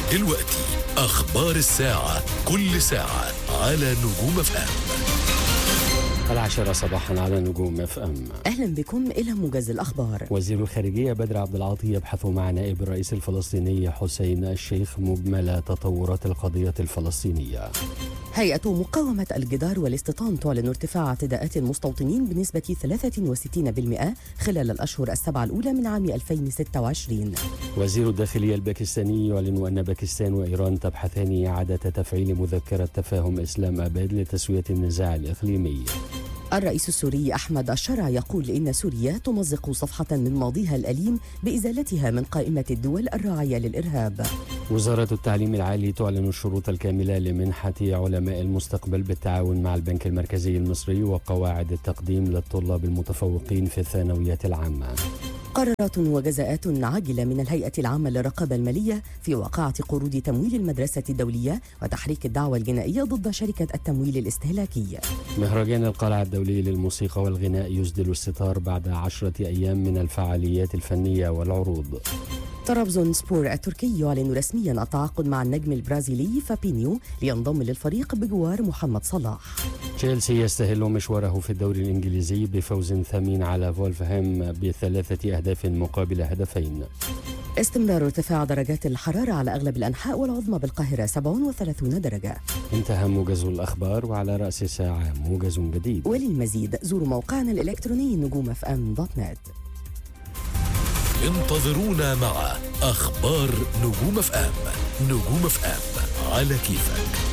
دلوقتي أخبار الساعة، كل ساعة على نجوم FM. 10 صباحا على نجوم FM. أهلا بكم إلى موجز الأخبار. وزير الخارجية بدر عبد العاطي يبحث مع نائب الرئيس الفلسطيني حسين الشيخ مجمل تطورات القضية الفلسطينية. هيئة مقاومة الجدار والاستيطان تعلن ارتفاع اعتداءات المستوطنين بنسبة 63% خلال الأشهر السبعة الأولى من عام 2026. وزير الداخلية الباكستاني يعلن أن باكستان وإيران تبحثان إعادة تفعيل مذكرة تفاهم إسلام آباد لتسوية النزاع الإقليمي. الرئيس السوري أحمد الشرع يقول إن سوريا تمزق صفحة من ماضيها الأليم بإزالتها من قائمة الدول الراعية للإرهاب. وزارة التعليم العالي تعلن الشروط الكاملة لمنحة علماء المستقبل بالتعاون مع البنك المركزي المصري وقواعد التقديم للطلاب المتفوقين في الثانوية العامة. قرارات وجزاءات عاجلة من الهيئة العامة للرقابة المالية في واقعة قروض تمويل المدرسة الدولية وتحريك الدعوى الجنائية ضد شركة التمويل الاستهلاكي. مهرجان القلعة الدولي للموسيقى والغناء يسدل الستار بعد 10 أيام من الفعاليات الفنية والعروض. طرابزون سبور التركي يعلن رسميا التعاقد مع النجم البرازيلي فابينيو لينضم للفريق بجوار محمد صلاح. تشيلسي يستهل مشواره في الدوري الإنجليزي بفوز ثمين على فولفهام ب3 أهداف مقابل هدفين. استمرار ارتفاع درجات الحرارة على أغلب الأنحاء والعظمى بالقاهرة 37 درجة. انتهى موجز الأخبار، وعلى رأس الساعة موجز جديد. وللمزيد زوروا موقعنا الإلكتروني نجومfm.net. انتظرونا مع أخبار نجوم FM. نجوم FM على كيفك.